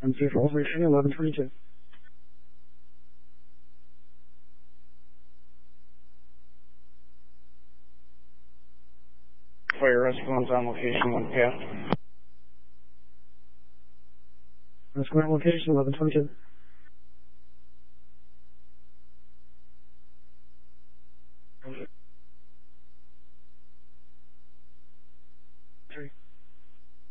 MC Falls reaching 1122. Fire response on location 1 path. Rescue on location 1122.